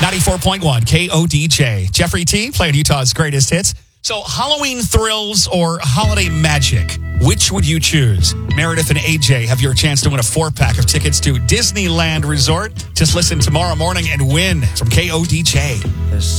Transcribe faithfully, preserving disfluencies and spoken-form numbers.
ninety-four point one K O D J. Jeffrey T. playing Utah's greatest hits. So, Halloween thrills or holiday magic? Which would you choose? Meredith and A J have your chance to win a four-pack of tickets to Disneyland Resort. Just listen tomorrow morning and win from K O D J.